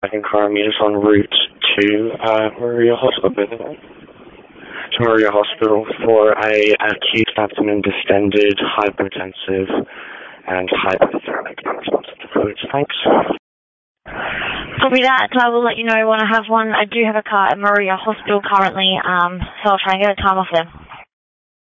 inquiry is en route to Maria Hospital. To Maria Hospital for a acute abdomen distended, hypertensive, and hypothermic fluids. Thanks. Copy that. I will let you know when I have one. I do have a car at Maria Hospital currently, so I'll try and get a time off them.